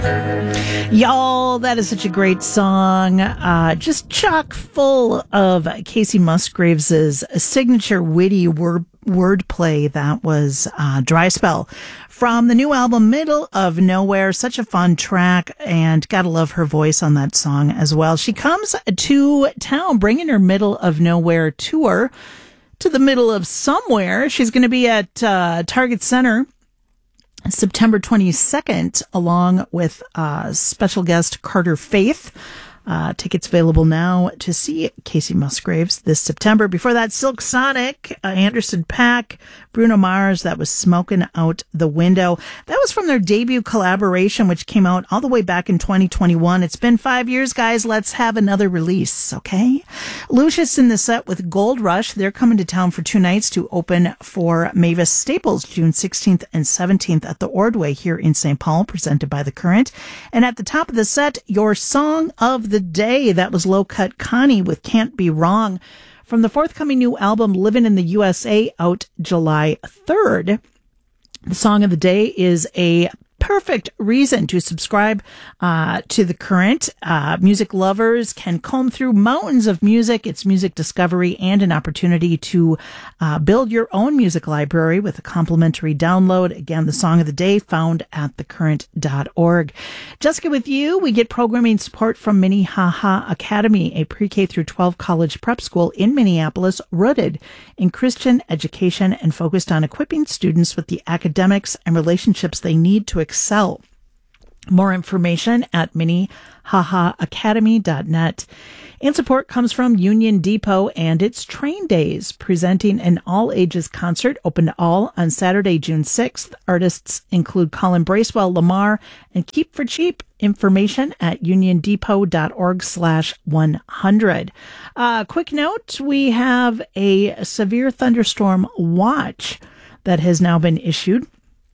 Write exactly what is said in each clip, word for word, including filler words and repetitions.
Y'all, that is such a great song. Uh, just chock full of Kacey Musgraves' signature witty word wordplay. That was uh, Dry Spell from the new album Middle of Nowhere. Such a fun track, and gotta love her voice on that song as well. She comes to town bringing her Middle of Nowhere tour to the middle of somewhere. She's going to be at uh, Target Center September twenty-second, along with uh, special guest Carter Faith. Uh, tickets available now to see Kacey Musgraves this September. Before that, Silk Sonic, uh, Anderson .Paak, Bruno Mars. That was Smoking Out the Window. That was from their debut collaboration, which came out all the way back in twenty twenty-one. It's been five years, guys. Let's have another release, okay? Lucius in the set with Gold Rush. They're coming to town for two nights to open for Mavis Staples, June sixteenth and seventeenth at the Ordway here in Saint Paul, presented by The Current. And at the top of the set, your song of the day. That was Low Cut Connie with Can't Be Wrong from the forthcoming new album Living in the U S A, out July third. The song of the day is a perfect reason to subscribe uh, to The Current. Uh, music lovers can comb through mountains of music. It's music discovery and an opportunity to uh, build your own music library with a complimentary download. Again, the song of the day found at the current dot org. Jessica with you. We get programming support from Minnehaha Academy, a pre-K through twelve college prep school in Minneapolis, rooted in Christian education and focused on equipping students with the academics and relationships they need to excel. More information at minnehaha academy dot net. And support comes from Union Depot and its Train Days, presenting an all-ages concert open to all on Saturday, June sixth. Artists include Colin Bracewell, Lamar, and Keep for Cheap. Information at union depot dot org slash one hundred. Uh, quick note, we have a severe thunderstorm watch that has now been issued,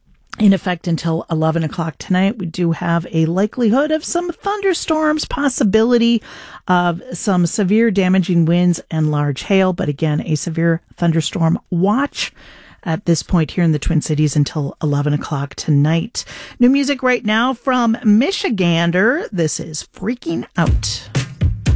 in effect until eleven o'clock tonight. We do have a likelihood of some thunderstorms, possibility of some severe damaging winds and large hail, but again, a severe thunderstorm watch at this point here in the Twin Cities until eleven o'clock tonight. New music right now from Michigander. This is Freaking Out.